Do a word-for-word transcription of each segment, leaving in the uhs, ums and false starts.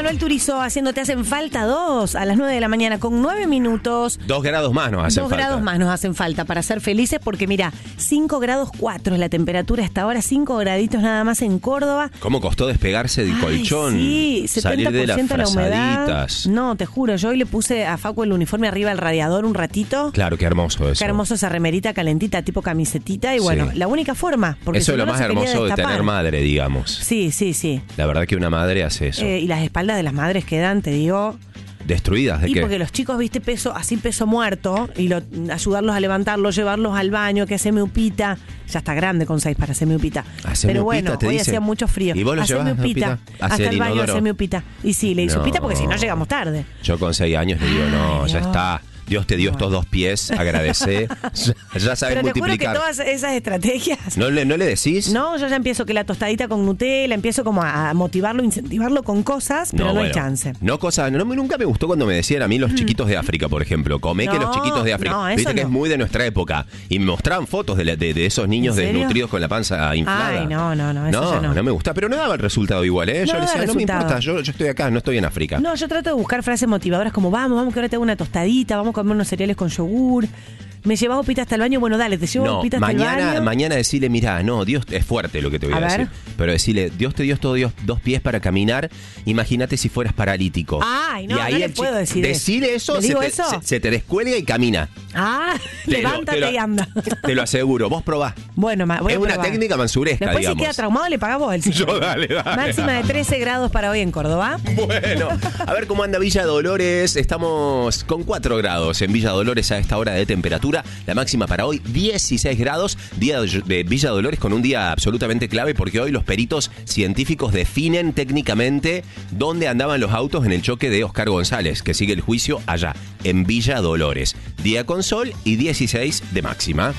Manuel Turizo haciendo Te hacen falta dos a las nueve de la mañana con nueve minutos. Dos grados más nos hacen Dos falta. grados más nos hacen falta para ser felices porque mira, cinco grados cuatro es la temperatura hasta ahora, cinco graditos nada más en Córdoba. ¿Cómo costó despegarse del Ay, colchón? sí, salir de las la humedad. frazaditas. No, te juro, yo hoy le puse a Facu el uniforme arriba al radiador un ratito. Claro, qué hermoso eso. Qué hermoso esa remerita calentita, tipo camisetita. Y Sí. bueno, la única forma. Porque Eso si es no, lo no más se quería hermoso de destapar. tener madre, digamos. Sí, sí, sí. La verdad que una madre hace eso. Eh, y las espaldas de las madres quedan, te digo. ¿Destruidas? ¿De Y qué? porque los chicos, viste, peso, así peso muerto, y lo, ayudarlos a levantarlos, llevarlos al baño, que haceme upita. Ya está grande con seis para hacerme upita. Haceme Pero upita, bueno, te hoy dice. hacía mucho frío. ¿Y vos lo Haceme llevas, upita. upita? Hacia Hasta el el baño, inodoro. haceme upita. Y sí, le hice No. upita porque si no llegamos tarde. Yo con seis años le digo, no, Ay, ya Dios. está. Dios te dio estos dos pies, agradecé. ya, ya sabes Pero te juro que multiplicar. todas esas estrategias. ¿No le, ¿No le decís? No, yo ya empiezo que la tostadita con Nutella, empiezo como a motivarlo, incentivarlo con cosas, pero no, bueno, hay chance. No, cosa, no, nunca me gustó cuando me decían a mí los chiquitos de África, por ejemplo. Comé que No, los chiquitos de África. no, eso Viste que no. es muy de nuestra época. Y me mostraban fotos de, la- de, de esos niños ¿En serio? desnutridos con la panza inflada. Ay, no, no, no, eso ya no. me gusta. Pero no daba el resultado igual, ¿eh? No yo le daba decía, no me resultado. importa, yo, yo estoy acá, no estoy en África. No, yo trato de buscar frases motivadoras como vamos, vamos que ahora te hago una tostadita, vamos a comer unos cereales con yogur. ¿Me llevas upita hasta el baño? Bueno, dale, te llevo No, upita hasta el mañana, baño. mañana decirle, mira, no, Dios, es fuerte lo que te voy a, A ver. decir. Pero decirle, Dios te dio estos Dios, dos pies para caminar, imagínate si fueras paralítico. Ay, no, y ahí no le el chi- puedo decir eso. Decirle eso, ¿Le se digo te, eso? Se, se te descuelga y camina. Ah, Te lo- levántate te lo- y anda. Te lo aseguro, vos probá. Bueno, ma, voy Es a una probar. técnica mansuresca, Después digamos. si queda traumado le pagamos el Yo, dale, dale. Máxima de trece grados para hoy en Córdoba. Bueno, a ver cómo anda Villa Dolores. Estamos con cuatro grados en Villa Dolores a esta hora de temperatura. La máxima para hoy, dieciséis grados. Día de Villa Dolores con un día absolutamente clave porque hoy los peritos científicos definen técnicamente dónde andaban los autos en el choque de Oscar González, que sigue el juicio allá, en Villa Dolores. Día con sol y dieciséis de máxima.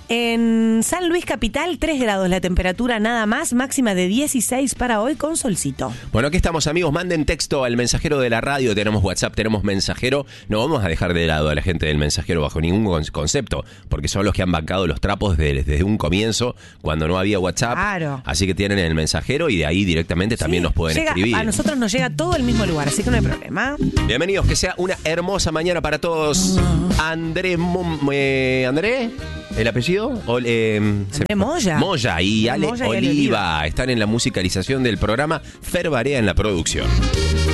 En San Luis Capital, tres grados la temperatura nada más, máxima de dieciséis para hoy con solcito. Bueno, aquí estamos, amigos. Manden texto al mensajero de la radio. Tenemos WhatsApp, tenemos mensajero. No vamos a dejar de lado a la gente del mensajero bajo ningún con- concepto, porque son los que han bancado los trapos desde, desde un comienzo, cuando no había WhatsApp. Claro. Así que tienen el mensajero y de ahí directamente también Sí, nos pueden llega- escribir. A nosotros nos llega todo el mismo lugar, así que no hay problema. Bienvenidos, que sea una hermosa mañana para todos. André, Mo- eh, ¿André? ¿El apellido? O, eh, se- André Moya. Moya y Ale Moya y Ale Oliva Oliva. están en la musicalización del programa. Fer Barea en la producción.